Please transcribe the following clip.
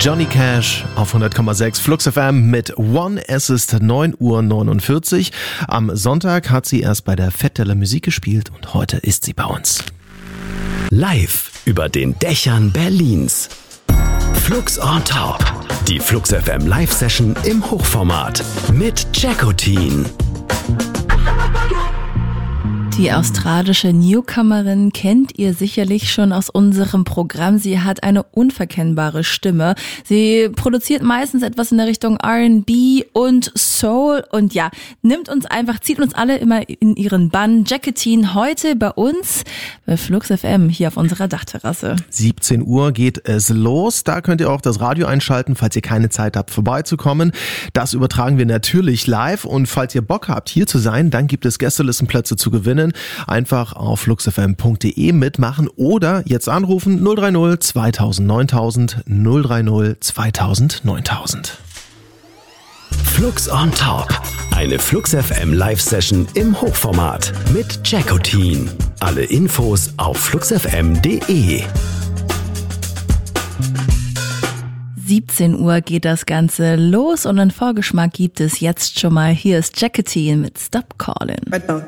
Johnny Cash auf 100,6 Flux FM mit One. Es ist 9:49 Uhr. Am Sonntag hat sie erst bei der Fête de la Musique gespielt und heute ist sie bei uns. Live über den Dächern Berlins. Flux on Top. Die Flux FM Live-Session im Hochformat mit Jackotin. Die australische Newcomerin kennt ihr sicherlich schon aus unserem Programm. Sie hat eine unverkennbare Stimme. Sie produziert meistens etwas in der Richtung R&B und Soul und ja, zieht uns alle immer in ihren Bann. Jackotin heute bei uns bei Flux FM hier auf unserer Dachterrasse. 17 Uhr geht es los. Da könnt ihr auch das Radio einschalten, falls ihr keine Zeit habt, vorbeizukommen. Das übertragen wir natürlich live und falls ihr Bock habt, hier zu sein, dann gibt es Gästelistenplätze zu gewinnen. Einfach auf fluxfm.de mitmachen oder jetzt anrufen 030 2000 9000 030 2000 9000. Flux on Top. Eine Flux FM Live-Session im Hochformat mit Jackotin. Alle Infos auf fluxfm.de. 17 Uhr geht das Ganze los und einen Vorgeschmack gibt es jetzt schon mal. Hier ist Jackotin mit Stop Callin'.